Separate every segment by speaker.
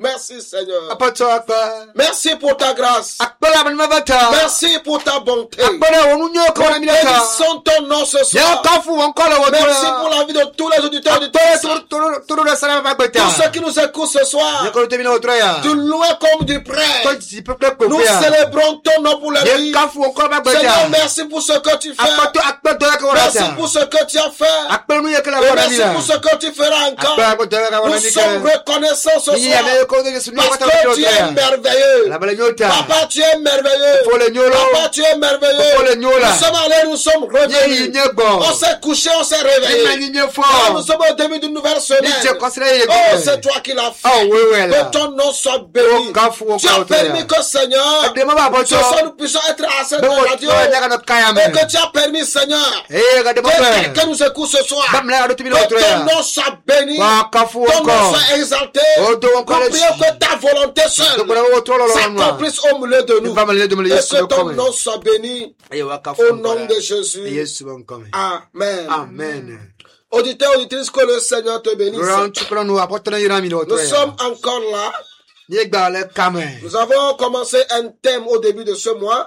Speaker 1: Merci Seigneur.
Speaker 2: Apatoakpa.
Speaker 1: Merci pour ta grâce.
Speaker 2: Akpala manmavata.
Speaker 1: Merci pour ta bonté.
Speaker 2: Akpala wonunyo kona minata.
Speaker 1: Bénissons ton nom ce soir.
Speaker 2: Yakafu encore le
Speaker 1: Merci pour la vie de tous les auditeurs du Tous ceux qui nous écoutent ce soir. Du loin comme du près. Nous célébrons ton nom pour la vie. Seigneur, merci pour ce que tu fais. Merci pour ce que tu as fait. Et merci pour ce que tu feras encore. Nous sommes reconnaissants ce soir. Parce que tu es merveilleux. Papa, tu es merveilleux. Papa, tu es merveilleux. Nous sommes allés, nous sommes revenus. On s'est couché, on s'est réveillé. Nous sommes au début d'une nouvelle semaine. Oh, c'est toi qui l'as fait. Que ton nom soit béni. Tu as permis que Seigneur, ce soir nous puissions être assis dans la radio. Et que tu as permis, Seigneur, que quelqu'un nous écoute ce soir. Que ton nom soit béni. Ton nom soit exalté. Nous prions que ta volonté seule s'accomplisse au milieu de nous. Et que ton nom soit béni. Au nom de Jésus. Amen.
Speaker 2: Amen.
Speaker 1: Auditeurs, auditrices, que le Seigneur te bénisse. Nous sommes encore là. Nous avons commencé un thème au début de ce mois.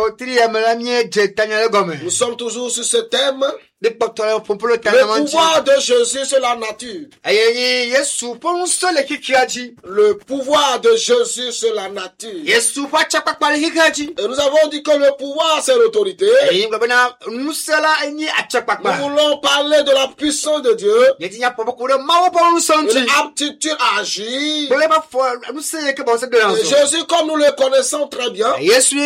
Speaker 1: Nous sommes toujours sur ce thème. Le pouvoir de Jésus sur la nature. Le pouvoir de Jésus sur la nature. Et nous avons dit que le pouvoir, c'est l'autorité. Nous voulons parler de la puissance de Dieu. Une aptitude à agir. Et Jésus, comme nous le connaissons très bien,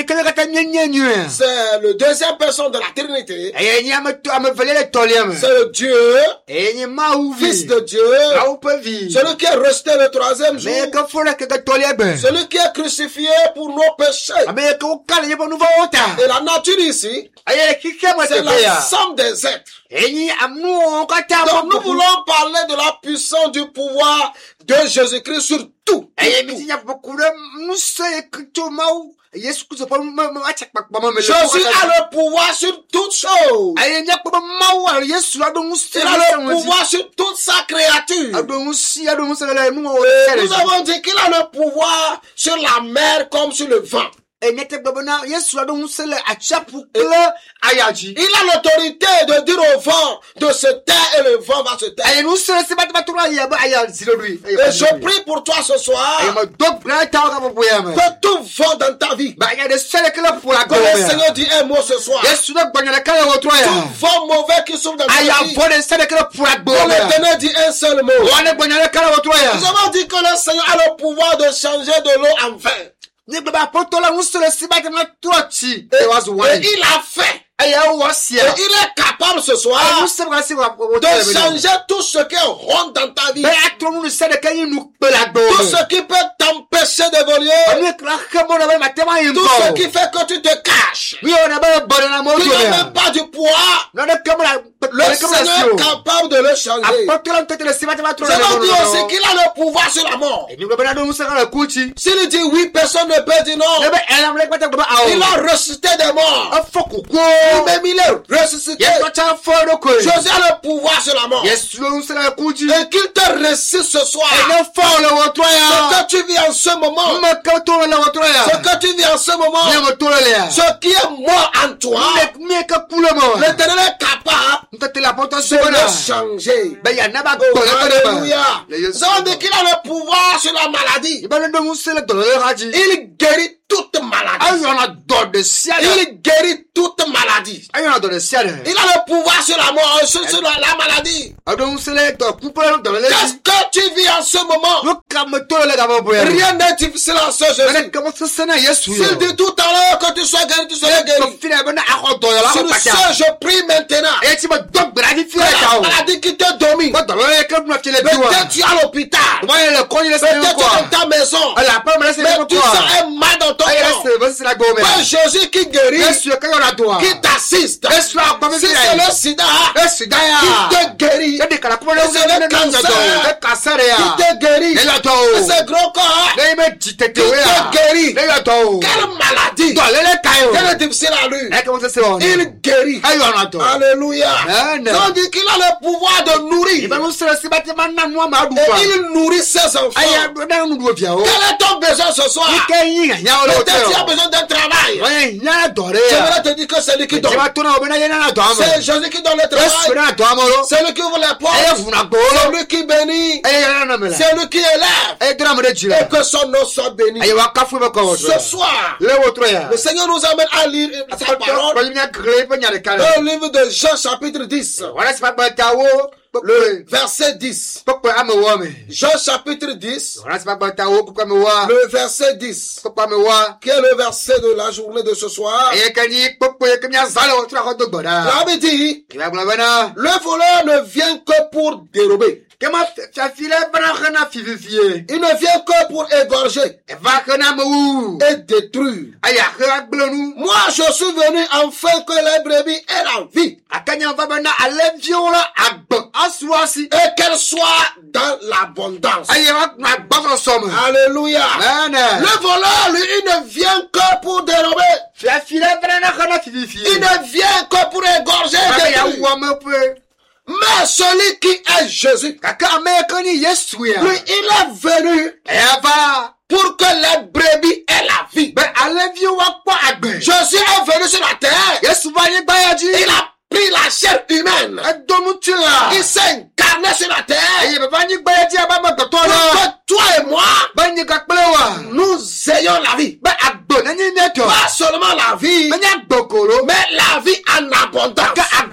Speaker 1: c'est le deuxième personne de la Trinité. C'est le Dieu, Fils de Dieu, celui qui est resté le troisième jour, celui qui est crucifié pour nos péchés. Et la nature ici, c'est la somme des êtres. Donc nous voulons parler de la puissance du pouvoir de Jésus-Christ sur tout. Jésus a le pouvoir sur toutes choses. Il a le pouvoir sur toute sa créature. Nous avons dit qu'il a le pouvoir sur la mer comme sur le vent. Il a l'autorité de dire au vent de se taire et le vent va se taire. Et je prie pour toi ce soir que tout vent dans ta vie, que le Seigneur dit un mot ce soir. Tout vent mauvais qui souffle dans ta vie, que l'Éternel dit un seul mot. Nous avons dit que le Seigneur a le pouvoir de changer de l'eau en vin. Et il a fait. Et il est capable ce soir de changer tout ce qui est rond dans ta vie. Tout ce qui peut t'empêcher d'évoluer. Tout ce qui fait que tu te caches. Tu n'as même pas du poids. Le Seigneur est capable de le changer. Ça veut dire aussi qu'il a le pouvoir sur la mort. S'il dit oui, personne ne peut dire non. Il a ressuscité des morts. Même il est ressuscité. Jésus a le pouvoir sur la mort. Et qu'il te ressuscite ce soir. Ce que tu vis en ce moment. Ce que tu vis en ce moment. Ce qui est mort en toi. L'Éternel est capable de le changer. Alléluia. Nous avons dit qu'il a le pouvoir sur la maladie. Il guérit toute maladie. Il guérit toute maladie. Il a le pouvoir sur la mort, sur la maladie. Qu'est-ce que tu vis en ce moment? Rien n'est difficile en ce Jésus. S'il dit tout à l'heure que tu sois guéri, tu seras guéri. Sur ce, je prie maintenant. La maladie qui te domine. Peut-être tu es à l'hôpital. Peut-être tu es dans ta maison. Mais tu sens un mal dans ton corps. pas Jésus qui guérit, qui t'assiste. Si c'est le sida, qui te guérit. C'est le cancer qui te guérit. C'est gros corps qui te guérit. Quelle maladie, quelle est difficile à lui, il guérit. Alléluia. On dit qu'il a le pouvoir de nourrir. Et il nourrit ses enfants. Quel est ton besoin ce soir? Peut-être tu as besoin d'un travail. J'aimerais te dire que c'est lui qui donne. C'est Jésus qui donne le travail. C'est lui qui ouvre les portes. C'est lui qui bénit. C'est lui qui élève. Et que son nom soit béni. Ce soir, le Seigneur nous amène à lire sa parole. Le livre de Jean chapitre 10. Le verset 10. Jean chapitre 10. Le verset 10. Qui est le verset de la journée de ce soir. La Bible dit, le voleur ne vient que pour dérober. Il ne vient que pour égorger et détruire. Moi, je suis venu afin que les brebis aient la vie. Et qu'elle soit dans l'abondance. Alléluia. Le voleur, lui, il ne vient que pour dérober. Il ne vient que pour égorger et détruire. Mais celui qui est Jésus, lui, il est venu pour que les brebis aient la vie. Jésus est venu sur la terre. Il a pris la chair humaine. Il s'est incarné sur la terre. Pour que toi et moi, nous ayons la vie. Pas seulement la vie, mais la vie en abondance.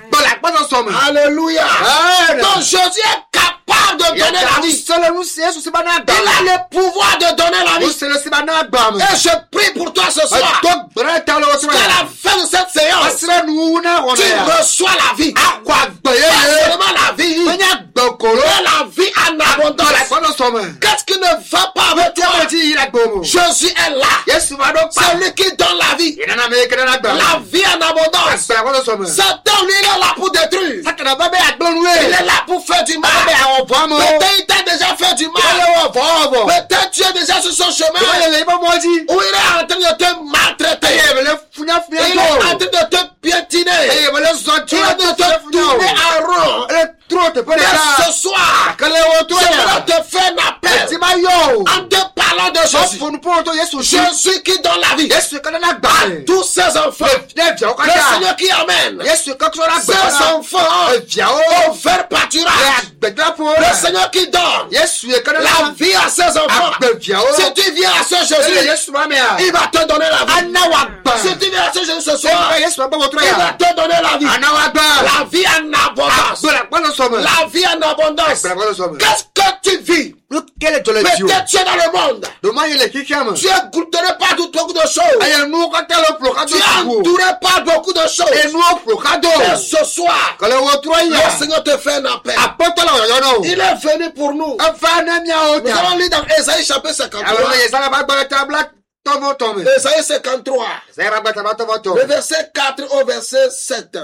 Speaker 1: Alléluia. Donc Jésus est capable de donner la vie. Il a le pouvoir de donner la vie. Et je prie pour toi ce soir. Qu'à la fin de cette séance, tu reçois la vie. Pas seulement la vie, mais la vie en abondance. Qu'est-ce qui ne va pas avec toi? Jésus est là. C'est lui qui donne la vie. La vie en abondance. Satan, lui, il est là pour détruire. Il est là pour faire du mal. Peut-être il t'a déjà fait du mal. Peut-être tu es déjà sur son chemin où il est en train de te maltraiter. Il est en train de te piétiner. Il est en train de te tourner en rond. Mais ce soir, j'aimerais te faire un appel en te parlant de Jésus. Jésus qui donne la vie à tous ses enfants. Le Seigneur qui amène ses enfants au vert pâturage. Le Seigneur qui donne la vie à ses enfants. Si tu viens à ce Jésus, il va te donner la vie. Si tu viens à ce Jésus ce soir, il va te donner la vie. La vie en abondance. La vie en abondance. Qu'est-ce que tu vis? Peut-être tu es dans le monde. Tu es goûté par beaucoup de choses. Tu es entouré par beaucoup de choses. Et ce soir, le Seigneur te fait un appel. Il est venu pour nous. Nous allons lire dans Ésaïe chapitre 53. Ésaïe 53. Le verset 4 au verset 7.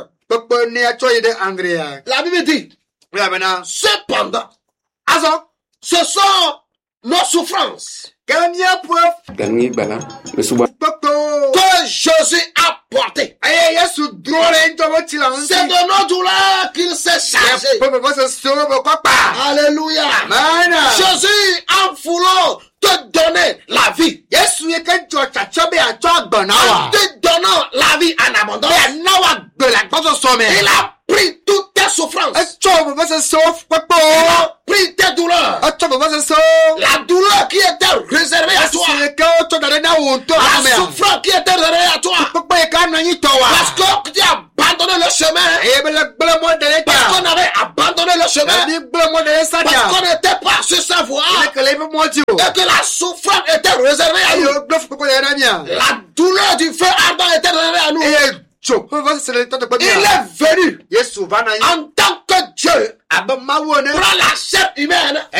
Speaker 1: La Bible dit, cependant, ce sont nos souffrances que Jésus a portées. C'est de nos douleurs qu'il s'est chargé. Alléluia. Jésus, en voulant te donner la vie, en te donnant la vie en abondance, il a pris toutes tes souffrances. Il a pris tes douleurs. La douleur qui était réservée à toi. La souffrance qui était réservée à toi. Parce que tu as abandonné le chemin. Parce qu'on avait abandonné le chemin. Parce qu'on n'était pas sur sa voie. Et que la souffrance était réservée à nous. La douleur du feu ardent était réservée à nous. Il est venu en tant que Dieu prend la chair humaine